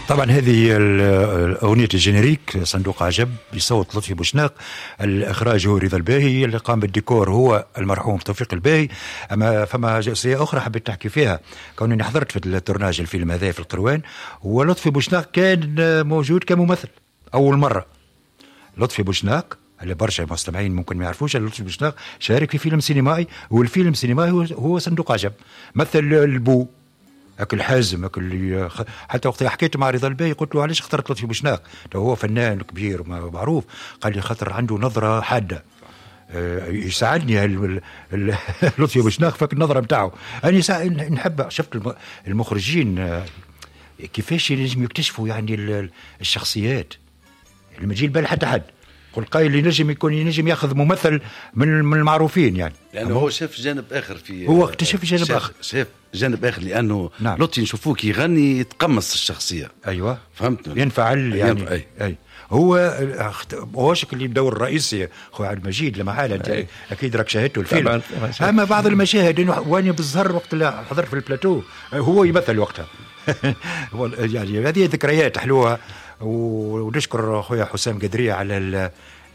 طبعا هذه أغنية الجينيريك صندوق عجب بصوت لطفي بوشناق، الإخراج هو رضا الباهي، اللي قام بالديكور هو المرحوم توفيق الباهي. أما فما جزئية أخرى حبيت تحكي فيها، كونني حضرت في التورناج الفيلم هذا في القروان، ولطفي بوشناق كان موجود كممثل أول مرة. لطفي بوشناق اللي برشا المستمعين ممكن ما يعرفوش، لطفي بوشناق شارك في فيلم سينمائي، والفيلم السينمائي هو صندوق عجب. مثل البو أكل حازم أكل، حتى وقت حكيت مع رضا الباهي قلت له علاش اخترت لطفي بوشناق، هو فنان كبير معروف. قال لي خاطر عنده نظرة حادة. يساعدني لطفي بوشناق فك النظرة بتاعه. أنا نحب شفت المخرجين كيفاش ينجم يكتشفوا يعني الشخصيات اللي ما تجي البال حتى حد. قل قايل ينجم ياخذ ممثل من المعروفين يعني، لانه هو شاف جانب اخر في، هو اكتشف جانب اخر، شاف جانب اخر، لانه نعم. لطفي نشوفوه كي يغني يتقمص الشخصيه. ايوه فهمت، ينفعل يعني. أي. هو شكل الدور الرئيسي خويا عبد المجيد لما حال انت اكيد راك شاهدته الفيلم. اما بعض المشاهد وانا بالزهر وقت اللي حضرت في البلاتو هو يمثل وقتها. يعني هذه ذكريات حلوه. ونشكر خويا حسام قدرية على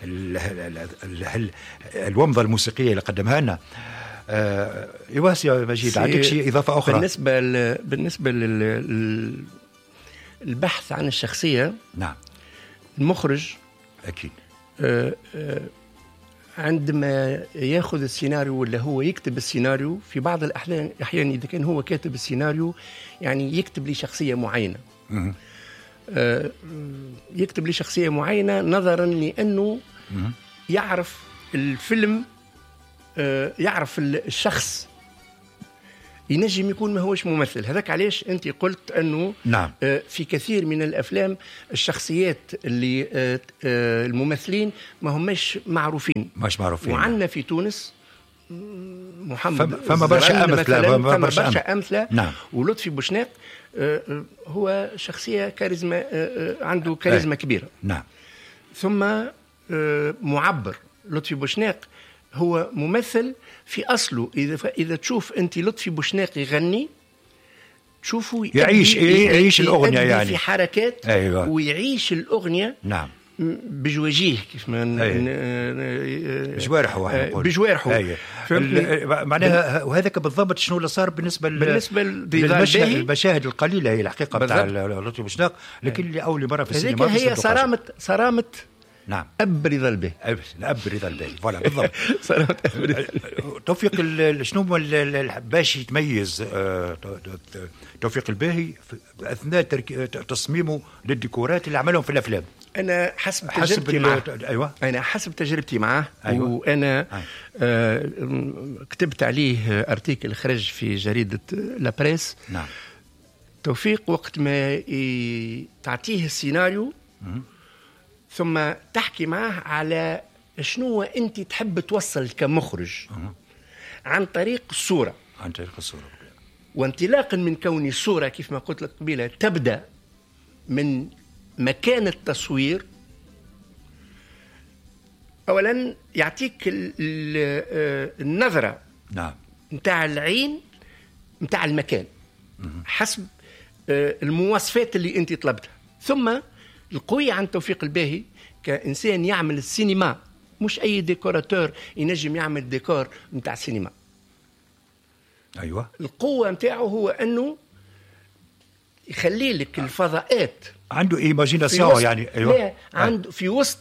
الومضة الموسيقية اللي قدمها لنا. يواس يا مجيد، عندك شيء إضافة أخرى؟ بالنسبة للبحث عن الشخصية، نعم، المخرج أكيد عندما ياخذ السيناريو ولا هو يكتب السيناريو، في بعض الأحيان إذا كان هو كاتب السيناريو يعني يكتب لي شخصية معينة. يكتب لي شخصية معينة نظرا لأنه يعرف الفيلم، يعرف الشخص، ينجم يكون ما هوش ممثل. هذاك علاش أنت قلت أنه نعم. في كثير من الأفلام الشخصيات اللي الممثلين ما همش معروفين، مش معروفين. وعندنا في تونس محمد فما برشا أمثلة. نعم. ولطفي بوشناق هو شخصية كاريزما، عنده كاريزما كبيرة. نعم. ثم معبر. لطفي بوشناق هو ممثل في أصله. إذا تشوف أنت لطفي بوشناق يغني تشوفه يعيش الأغنية يعني في حركات. أيوة. ويعيش الأغنية. نعم. بجواجيه كيف ما بجوارحه معناها. وهذاك بالضبط شنو اللي صار بالنسبه للمشاهد القليله هي الحقيقه بتاع لطفي بوشناق، لكن اللي اول مره في السينما هي صرامه نعم اب رضا الباهي. الاب رضا الباهي فوالا بالضبط. توفيق شنو باش يتميز توفيق الباهي اثناء تصميمه للديكورات اللي عملهم في الافلام؟ أنا حسب تجربتي معه. أيوة. أنا حسب تجربتي معه. أيوة. وأنا كتبت عليه أرتيكل خرج في جريدة لابريس. نعم. توفيق وقت ما تعطيه السيناريو ثم تحكي معه على شنو أنت تحب توصل كمخرج عن طريق الصورة. وانطلاقا من كون الصورة كيف ما قلت لك قبيلة تبدأ من مكان التصوير. أولا يعطيك النظرة نعم متاع العين متاع المكان حسب المواصفات اللي أنت طلبتها. ثم القوية عن توفيق الباهي كإنسان يعمل السينما، مش أي ديكوراتور ينجم يعمل ديكور متاع السينما. أيوة. القوة متاعه هو أنه يخلي لك الفضاءات، عنده ايماجيناسيون يعني. ايوه عنده في وسط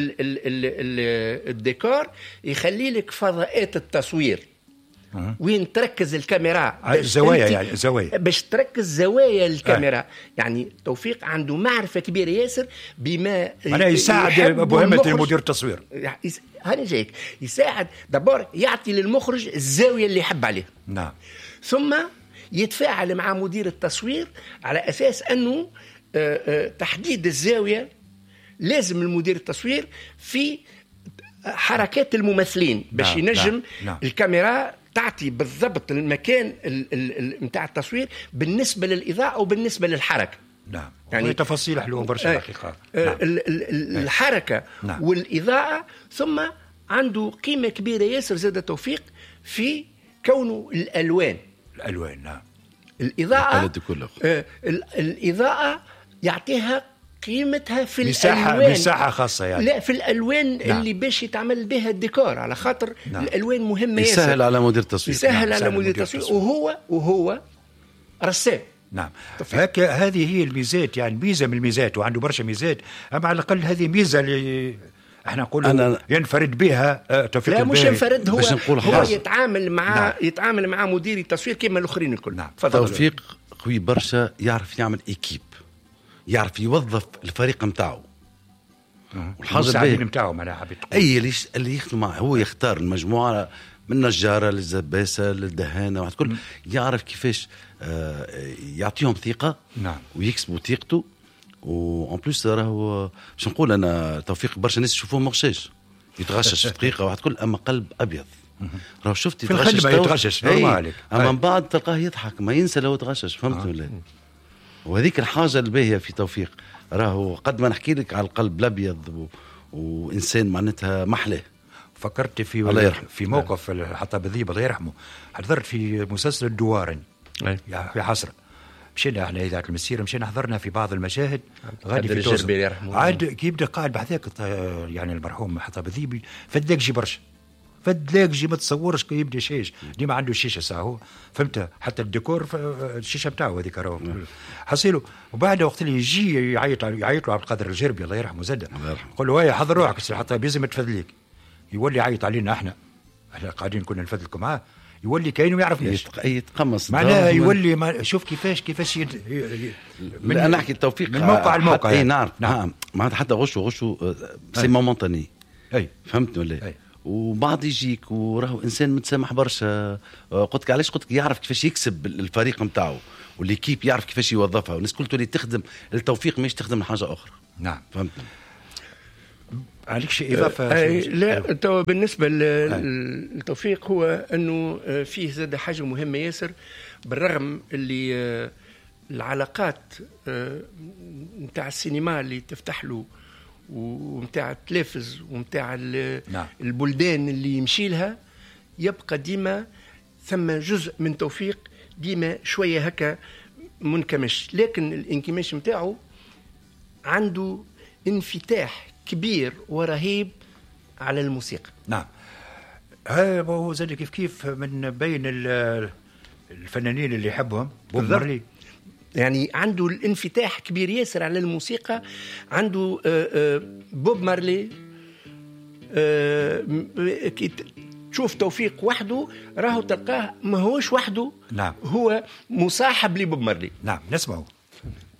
الديكور يخلي لك فضاءات التصوير وين تركز الكاميرا، زوايا يعني زوايا باش تركز زوايا الكاميرا. يعني توفيق عنده معرفة كبيرة ياسر بما أنا يساعد مهمة المدير التصوير. هاني جايك يساعد دبور يعطي للمخرج الزاوية اللي يحب عليها. نعم. ثم يتفاعل مع مدير التصوير على أساس أنه تحديد الزاوية لازم المدير التصوير في حركات الممثلين باش ينجم الكاميرا تعطي بالضبط المكان متاع التصوير بالنسبة للإضاءة وبالنسبة للحركة. نعم. يعني تفاصيل حلوة برشا الحقيقة. الحركة والإضاءة. ثم عنده قيمة كبيرة ياسر زاد توفيق في كونه الألوان. نعم. الإضاءة يعطيها قيمتها في مساحة الألوان. مساحة خاصة يعني. لا في الألوان نعم. اللي باش يتعمل بها الديكور، على خاطر نعم. الألوان مهمة يسهل على مدير التصوير. يسهل نعم. على مدير التصوير، وهو رسام. نعم. هكا هذه هي الميزات، يعني ميزة من الميزات، وعنده برشا ميزات، أما على الأقل هذه ميزة اللي احنا نقول ينفرد بها توفيق لا الباهي. مش ينفرد، هو يتعامل يتعامل مع مدير التصوير كما الآخرين الكل. نعم. توفيق قوي برشا، يعرف يعمل إيكيب، يعرف يوظف الفريق متاعه. والحاجة نتاعو معناها أي اللي يخدم معه، هو يختار المجموعة من نجارة للزباسة للدهانة واحد كل، يعرف كيفاش يعطيهم ثقة. نعم. ويكسبوا ثقته. وان بليس راهو باش نقول انا توفيق برشا ناس يشوفوه مغشاش، يتغشش في دقيقه واحد كل، اما قلب ابيض. راهو شفت يتغشش نورمال، اما من بعد تلقاه يضحك، ما ينسى لو تغشش. فهمت ولا؟ وهذيك الحاجه الباهيه في توفيق، راهو قد ما نحكي لك على القلب الابيض وانسان معناتها محلاه. فكرت في موقف حتى بذيب الله يرحمه، حضرت في مسلسل الدوارن في حسرة، مشينا احنا اذاعه المسيره، مشينا حضرنا في بعض المشاهد غادي في توزن، عاد كي يبدا قاعد بحذاك يعني المرحوم حتى بذيبي فدلاكجي برشا، فدلاكجي ما تصورش كي يبدا شيش ديما عنده الشيشه ساهو، فهمت؟ حتى الديكور الشيشه بتاعه هذيك راهو حصيله. وبعد وقت اللي يجي يعيط له عبد القادر الجربي الله يرحمه زاد، يقول له هيا حضر روحك حتى بيزم تفدليك، يولي يعيط علينا احنا قاعدين كنا نفدلكم معاه، يولي كأنه يعرفنيش، يتقمص معناها يولي ما شوف كيفاش انا نحكي التوفيق من الموقع اي نعرف. نعم معناتها حتى غشو سي مومونتاني. اي فهمت ولا؟ وبعض يجيك وراهو انسان متسامح برشا. قلت لك علاش؟ قلت لك يعرف كيفاش يكسب الفريق نتاعو، والليكيب يعرف كيفاش يوظفها، والناس كل تولي تخدم التوفيق مش تخدم حاجه اخرى. نعم فهمت. عليك شيء إضافة؟ لا بالنسبة للتوفيق هو أنه فيه زاد حاجة مهمة ياسر، بالرغم اللي العلاقات متاع السينما اللي تفتح له ومتاع التلفز ومتاع البلدان اللي يمشي لها، يبقى ديما ثم جزء من توفيق ديما شوية هكا منكمش، لكن الانكماش متاعه عنده انفتاح كبير ورهيب على الموسيقى. نعم. هو زاد كيف من بين الفنانين اللي يحبهم بوب مارلي، يعني عنده الانفتاح كبير ياسر على الموسيقى. عنده بوب مارلي، تشوف توفيق وحده راهو تلقاه ما هوش وحده. نعم. هو مصاحب لبوب مارلي. نعم نسمعه.